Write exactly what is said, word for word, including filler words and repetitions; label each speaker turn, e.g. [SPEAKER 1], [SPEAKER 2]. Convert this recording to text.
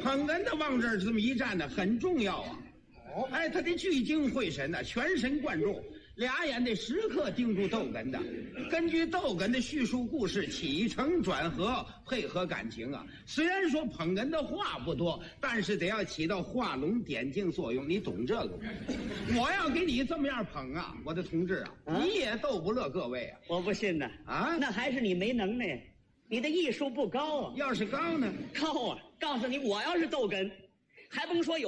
[SPEAKER 1] 捧哏的往这儿这么一站呢，很重要啊。哦，哎，他得聚精会神的，全神贯注，俩眼得时刻盯住逗哏的，根据逗哏的叙述故事，起承转合，配合感情啊。虽然说捧哏的话不多，但是得要起到画龙点睛作用，你懂这个吗？我要给你这么样捧啊，我的同志啊，啊你也逗不乐各位啊。
[SPEAKER 2] 我不信呢。
[SPEAKER 1] 啊，
[SPEAKER 2] 那还是你没能耐，你的艺术不高啊。
[SPEAKER 1] 要是高呢？
[SPEAKER 2] 高啊！告诉你，我要是逗哏，还甭说有